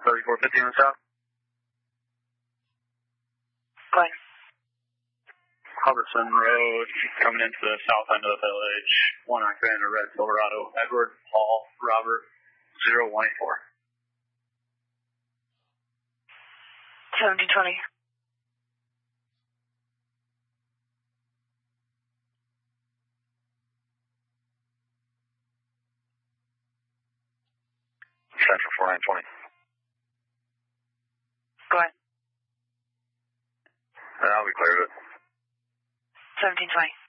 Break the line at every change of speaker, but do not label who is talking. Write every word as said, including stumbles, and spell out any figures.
thirty-four fifty on the south.
Go ahead.
Hubbardson Road, coming into the south end of the village. One occupant in a red Silverado. Edward Paul Robert zero one eight four.
seventeen twenty.
Central four nine twenty.
Go ahead.
I'll be clear of it.
seventeen twenty.